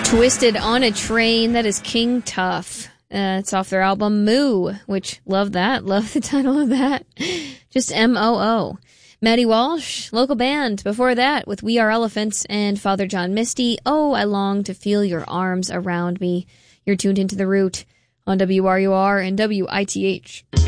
Twisted on a Train, that is King Tough. It's off their album Moo, which, love that. Love the title of that. Just M-O-O. Maddie Walsh, local band. Before that, with We Are Elephants and Father John Misty, Oh, I Long to Feel Your Arms Around Me. You're tuned into The Root on WRUR and WITH.